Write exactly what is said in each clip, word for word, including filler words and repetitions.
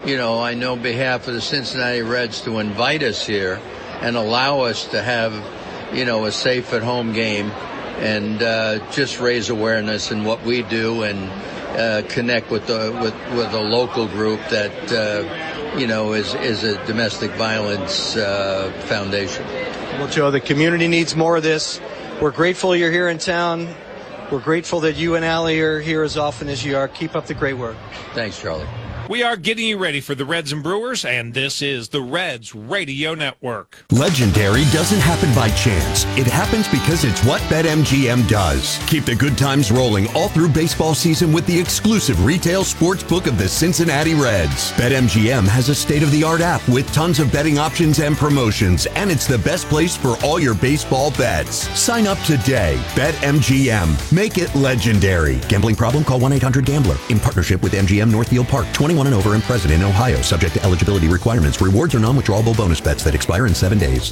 you know, I know on behalf of the Cincinnati Reds to invite us here and allow us to have, you know, a safe at home game and uh, just raise awareness in what we do and uh, connect with the with, with a local group that uh, you know is is a domestic violence uh, foundation. Well, Joe, the community needs more of this. We're grateful you're here in town. We're grateful that you and Allie are here as often as you are. Keep up the great work. Thanks, Charlie. We are getting you ready for the Reds and Brewers, and this is the Reds Radio Network. Legendary doesn't happen by chance. It happens because it's what BetMGM does. Keep the good times rolling all through baseball season with the exclusive retail sports book of the Cincinnati Reds. BetMGM has a state-of-the-art app with tons of betting options and promotions, and it's the best place for all your baseball bets. Sign up today. BetMGM. Make it legendary. Gambling problem? Call one eight hundred gambler. In partnership with M G M Northfield Park. twenty-one and over and present in Ohio. Subject to eligibility requirements. Rewards are non-withdrawable bonus bets that expire in seven days.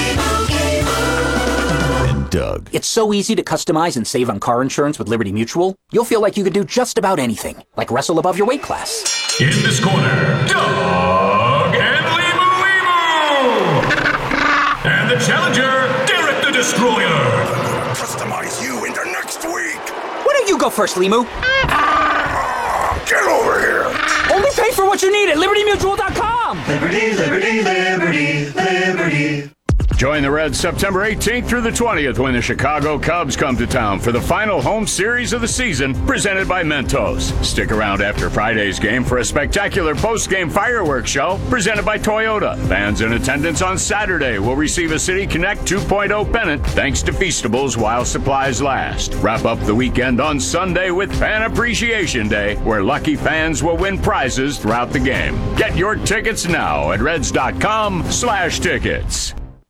And Doug. It's so easy to customize and save on car insurance with Liberty Mutual. You'll feel like you could do just about anything, like wrestle above your weight class. In this corner, Doug and Limu Limu. And the challenger, Derek the Destroyer. I'm gonna customize you into next week. Why don't you go first, Limu? Get over here! Only pay for what you need at Liberty Mutual dot com! Liberty, Liberty, Liberty, Liberty. Join the Reds September eighteenth through the twentieth when the Chicago Cubs come to town for the final home series of the season, presented by Mentos. Stick around after Friday's game for a spectacular post-game fireworks show presented by Toyota. Fans in attendance on Saturday will receive a City Connect two point oh pennant thanks to Feastables while supplies last. Wrap up the weekend on Sunday with Fan Appreciation Day, where lucky fans will win prizes throughout the game. Get your tickets now at reds dot com slash tickets.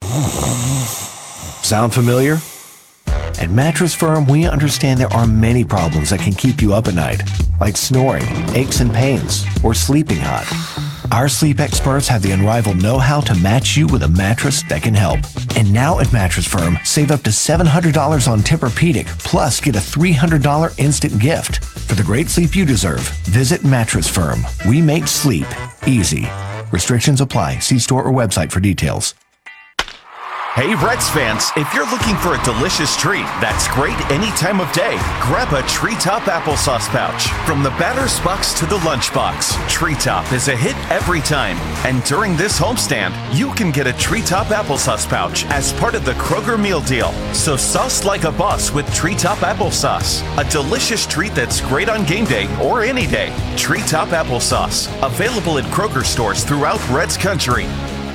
Sound familiar? At Mattress Firm, we understand there are many problems that can keep you up at night, like snoring, aches and pains, or sleeping hot. Our sleep experts have the unrivaled know-how to match you with a mattress that can help. And now at Mattress Firm, save up to seven hundred dollars on Tempur-Pedic, plus get a three hundred dollars instant gift. For the great sleep you deserve, visit Mattress Firm. We make sleep easy. Restrictions apply. See store or website for details. Hey Reds fans, if you're looking for a delicious treat that's great any time of day, grab a Treetop applesauce pouch. From the batter's box to the lunchbox, Treetop is a hit every time. And during this homestand, you can get a Treetop applesauce pouch as part of the Kroger meal deal. So sauce like a boss with Treetop applesauce. A delicious treat that's great on game day or any day. Treetop applesauce. Available at Kroger stores throughout Reds country.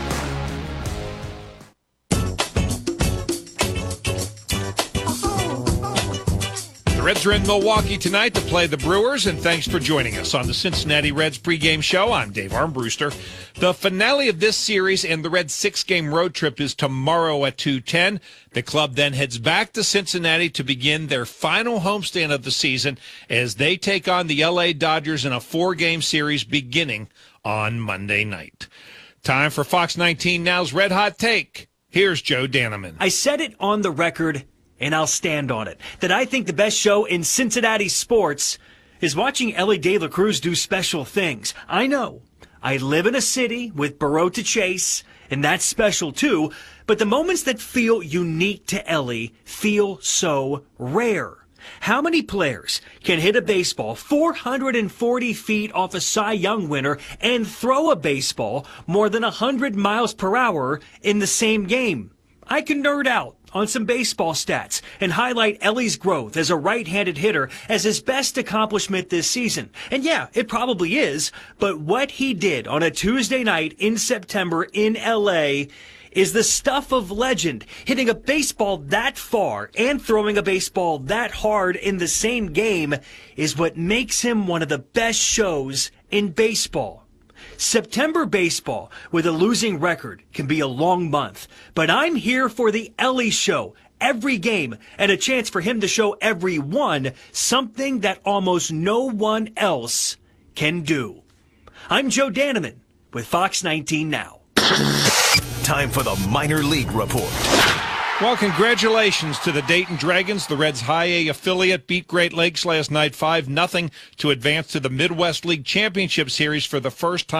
The Reds are in Milwaukee tonight to play the Brewers, and thanks for joining us on the Cincinnati Reds pregame show. I'm Dave Armbruster. The finale of this series and the Reds' six-game road trip is tomorrow at two ten. The club then heads back to Cincinnati to begin their final homestand of the season as they take on the L A Dodgers in a four-game series beginning on Monday night. Time for Fox nineteen Now's Red Hot Take. Here's Joe Daneman. I said it on the record, and I'll stand on it, that I think the best show in Cincinnati sports is watching Elly De La Cruz do special things. I know. I live in a city with Burrow to chase, and that's special too, but the moments that feel unique to Elly feel so rare. How many players can hit a baseball four hundred forty feet off a Cy Young winner and throw a baseball more than one hundred miles per hour in the same game? I can nerd out on some baseball stats and highlight Elly's growth as a right-handed hitter as his best accomplishment this season. And yeah, it probably is, but what he did on a Tuesday night in September in L A is the stuff of legend. Hitting a baseball that far and throwing a baseball that hard in the same game is what makes him one of the best shows in baseball. September baseball with a losing record can be a long month, but I'm here for the Elly show every game and a chance for him to show everyone something that almost no one else can do. I'm Joe Daneman with Fox nineteen Now. Time for the Minor League Report. Well, congratulations to the Dayton Dragons. The Reds' High A affiliate beat Great Lakes last night five nothing to advance to the Midwest League Championship Series for the first time